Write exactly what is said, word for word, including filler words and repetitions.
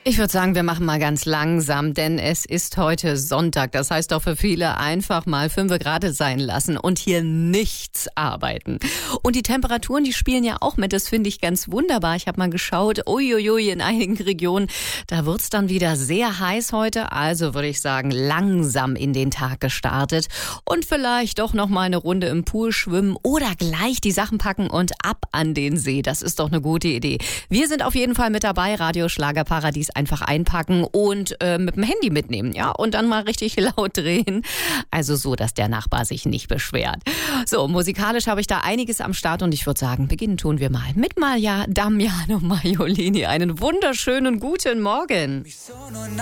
Ich würde sagen, wir machen mal ganz langsam, denn es ist heute Sonntag. Das heißt doch für viele einfach mal fünf Grad sein lassen und hier nichts arbeiten. Und die Temperaturen, die spielen ja auch mit. Das finde ich ganz wunderbar. Ich habe mal geschaut, uiuiui, in einigen Regionen, da wird's dann wieder sehr heiß heute. Also würde ich sagen, langsam in den Tag gestartet und vielleicht doch noch mal eine Runde im Pool schwimmen oder gleich die Sachen packen und ab an den See. Das ist doch eine gute Idee. Wir sind auf jeden Fall mit dabei, Radio Schlagerparadies. Einfach einpacken und äh, mit dem Handy mitnehmen, ja, und dann mal richtig laut drehen. Also so, dass der Nachbar sich nicht beschwert. So, musikalisch habe ich da einiges am Start und ich würde sagen, beginnen tun wir mal mit Maja Damiano Maiolini. Einen wunderschönen guten Morgen.